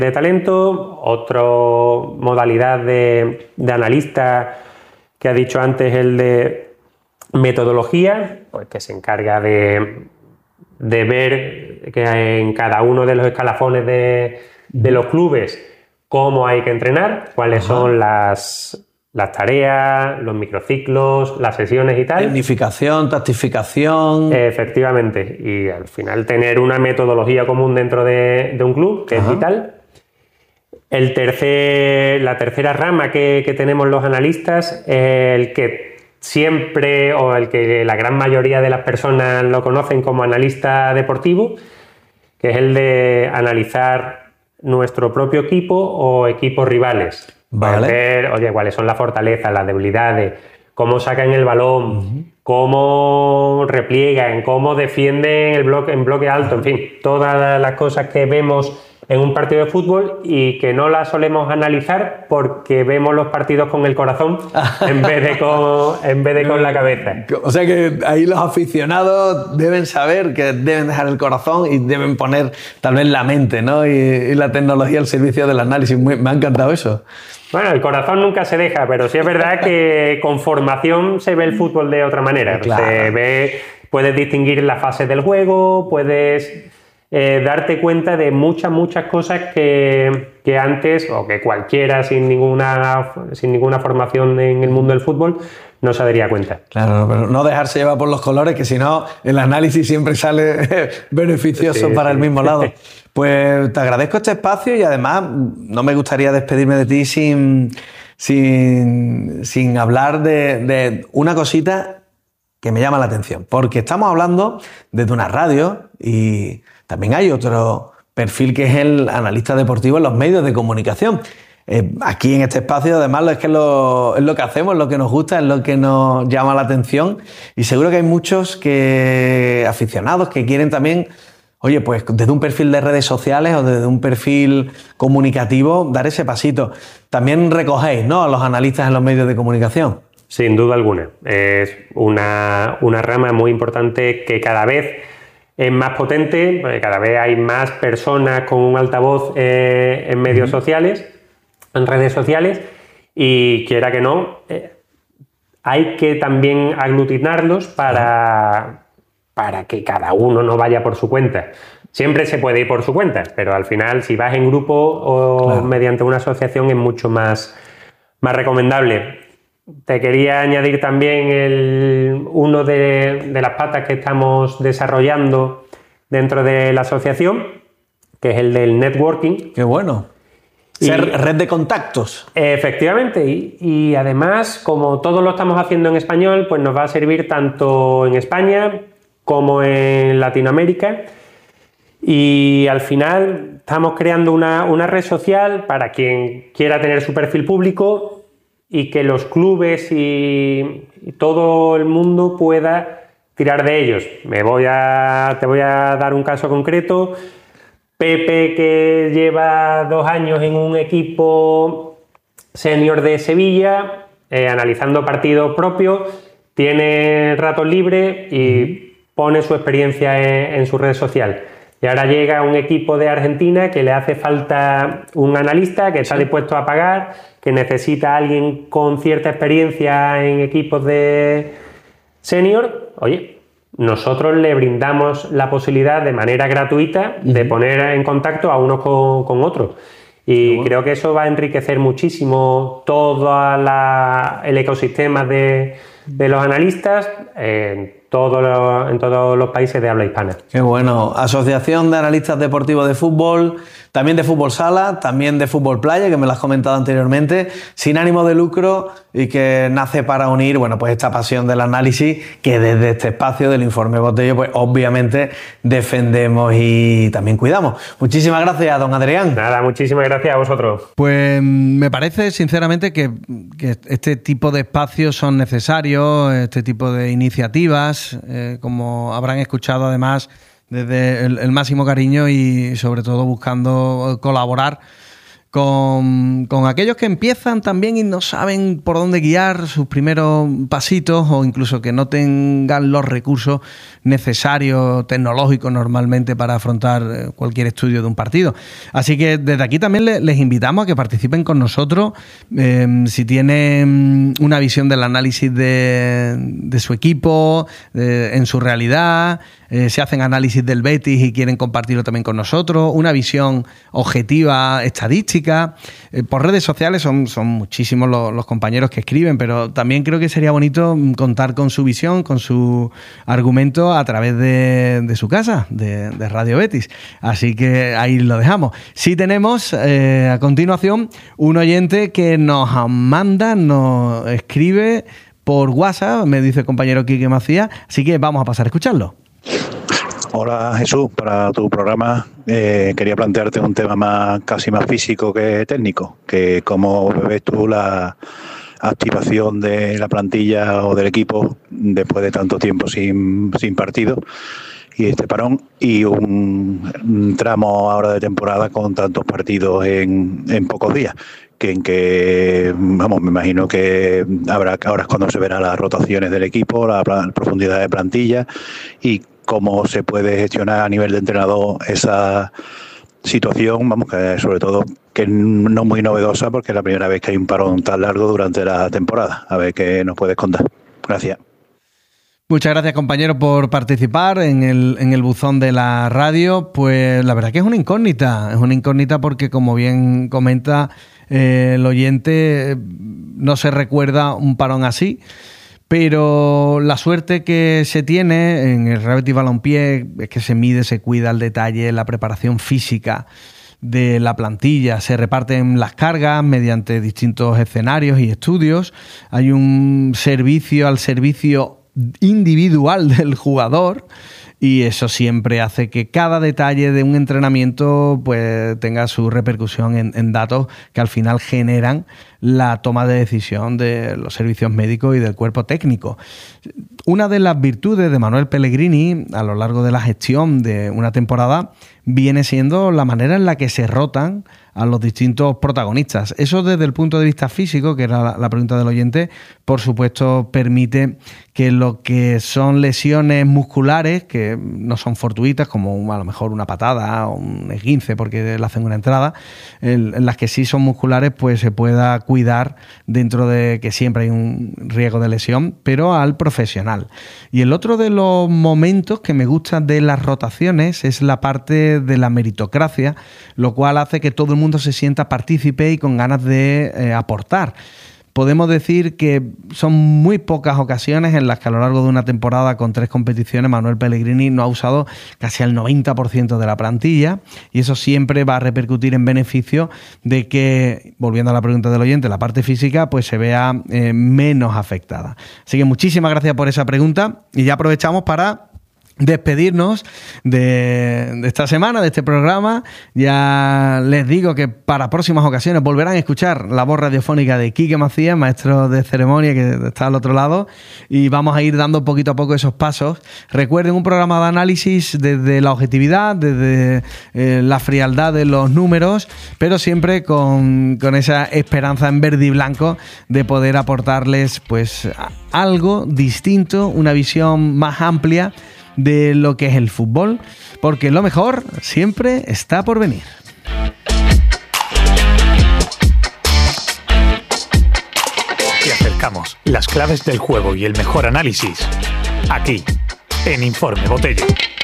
de talento. Otra modalidad de analista que ha dicho antes, el de metodología, pues que se encarga de ver que en cada uno de los escalafones de los clubes cómo hay que entrenar, cuáles son las tareas, los microciclos, las sesiones y tal. Tecnificación, tactificación. Efectivamente, y al final tener una metodología común dentro de un club, que es vital. La tercera rama que tenemos los analistas, el que siempre, o el que la gran mayoría de las personas lo conocen como analista deportivo, que es el de analizar nuestro propio equipo o equipos rivales. Vale. Ver, oye, cuáles son las fortalezas, las debilidades, cómo sacan el balón, cómo repliegan, cómo defienden en bloque alto, en fin, todas las cosas que vemos en un partido de fútbol y que no las solemos analizar porque vemos los partidos con el corazón en vez de con la cabeza. O sea que ahí los aficionados deben saber que deben dejar el corazón y deben poner tal vez la mente, ¿no? y la tecnología al servicio del análisis. Me ha encantado eso. Bueno, el corazón nunca se deja, pero sí es verdad que con formación se ve el fútbol de otra manera. Claro. Puedes distinguir las fases del juego, puedes darte cuenta de muchas cosas que antes, o que cualquiera sin ninguna formación en el mundo del fútbol no se daría cuenta. Claro, pero no dejarse llevar por los colores, que si no el análisis siempre sale beneficioso para el mismo lado. Pues te agradezco este espacio y además no me gustaría despedirme de ti sin hablar de una cosita que me llama la atención, porque estamos hablando desde una radio y también hay otro perfil que es el analista deportivo en los medios de comunicación. Aquí en este espacio además es lo que hacemos, es lo que nos gusta, es lo que nos llama la atención y seguro que hay muchos aficionados que quieren también, oye, pues desde un perfil de redes sociales o desde un perfil comunicativo dar ese pasito. También recogéis, ¿no?, a los analistas en los medios de comunicación. Sin duda alguna. Es una rama muy importante que cada vez es más potente, porque cada vez hay más personas con un altavoz en medios sociales, en redes sociales, y quiera que no, hay que también aglutinarlos para que cada uno no vaya por su cuenta. Siempre se puede ir por su cuenta, pero al final si vas en grupo o mediante una asociación es mucho más recomendable. Te quería añadir también uno de las patas que estamos desarrollando dentro de la asociación, que es el del networking. ¡Qué bueno! Ser red de contactos. Efectivamente, y además, como todo lo estamos haciendo en español, pues nos va a servir tanto en España como en Latinoamérica. Y al final estamos creando una red social para quien quiera tener su perfil público y que los clubes y todo el mundo pueda tirar de ellos. Te voy a dar un caso concreto. Pepe, que lleva 2 años en un equipo senior de Sevilla, analizando partidos propios, tiene ratos libres y pone su experiencia en su red social. Y ahora llega un equipo de Argentina que le hace falta un analista que está dispuesto a pagar, que necesita a alguien con cierta experiencia en equipos de senior. Oye, nosotros le brindamos la posibilidad de manera gratuita de poner en contacto a unos con otros. Y creo que eso va a enriquecer muchísimo todo el ecosistema de los analistas en todos los países de habla hispana. Qué bueno. Asociación de Analistas Deportivos de Fútbol, también de fútbol sala, también de fútbol playa, que me lo has comentado anteriormente, sin ánimo de lucro y que nace para unir, bueno, pues esta pasión del análisis que desde este espacio del Informe Botello, pues obviamente defendemos y también cuidamos. Muchísimas gracias, don Adrián. Nada, muchísimas gracias a vosotros. Pues me parece sinceramente que este tipo de espacios son necesarios, este tipo de iniciativas, como habrán escuchado además desde el máximo cariño y sobre todo buscando colaborar con aquellos que empiezan también y no saben por dónde guiar sus primeros pasitos, o incluso que no tengan los recursos necesarios tecnológicos normalmente para afrontar cualquier estudio de un partido. Así que desde aquí también les invitamos a que participen con nosotros. Si tienen una visión del análisis de su equipo, en su realidad, se hacen análisis del Betis y quieren compartirlo también con nosotros, una visión objetiva, estadística. Por redes sociales son muchísimos los compañeros que escriben, pero también creo que sería bonito contar con su visión, con su argumento a través de su casa, de Radio Betis. Así que ahí lo dejamos. Sí tenemos a continuación un oyente que nos escribe por WhatsApp, me dice el compañero Quique Macías, así que vamos a pasar a escucharlo. Hola Jesús, para tu programa quería plantearte un tema casi más físico que técnico, que cómo ves tú la activación de la plantilla o del equipo después de tanto tiempo sin partido y este parón y un tramo ahora de temporada con tantos partidos en pocos días. Me imagino que ahora es cuando se verán las rotaciones del equipo, la profundidad de plantilla y cómo se puede gestionar a nivel de entrenador esa situación, que sobre todo que no muy novedosa porque es la primera vez que hay un parón tan largo durante la temporada. A ver qué nos puedes contar. Gracias. Muchas gracias, compañero, por participar en el buzón de la radio. Pues la verdad que es una incógnita porque, como bien comenta el oyente, no se recuerda un parón así. Pero la suerte que se tiene en el Real Betis Balompié es que se mide, se cuida al detalle la preparación física de la plantilla, se reparten las cargas mediante distintos escenarios y estudios, hay un servicio al servicio individual del jugador y eso siempre hace que cada detalle de un entrenamiento pues tenga su repercusión en datos que al final generan la toma de decisión de los servicios médicos y del cuerpo técnico. Una de las virtudes de Manuel Pellegrini a lo largo de la gestión de una temporada viene siendo la manera en la que se rotan a los distintos protagonistas. Eso desde el punto de vista físico, que era la pregunta del oyente, por supuesto permite que lo que son lesiones musculares, que no son fortuitas, como a lo mejor una patada o un esguince porque le hacen una entrada, en las que sí son musculares, pues se pueda cuidar dentro de que siempre hay un riesgo de lesión, pero al profesional. Y el otro de los momentos que me gustan de las rotaciones es la parte de la meritocracia, lo cual hace que todo el mundo se sienta partícipe y con ganas de aportar. Podemos decir que son muy pocas ocasiones en las que a lo largo de una temporada con 3 competiciones Manuel Pellegrini no ha usado casi el 90% de la plantilla y eso siempre va a repercutir en beneficio de que, volviendo a la pregunta del oyente, la parte física pues se vea menos afectada. Así que muchísimas gracias por esa pregunta y ya aprovechamos para despedirnos de esta semana, de este programa. Ya les digo que para próximas ocasiones volverán a escuchar la voz radiofónica de Quique Macías, maestro de ceremonia que está al otro lado, y vamos a ir dando poquito a poco esos pasos. Recuerden, un programa de análisis desde la objetividad, desde la frialdad de los números, pero siempre con esa esperanza en verde y blanco de poder aportarles pues algo distinto, una visión más amplia de lo que es el fútbol, porque lo mejor siempre está por venir. Te acercamos las claves del juego y el mejor análisis aquí en Informe Botello.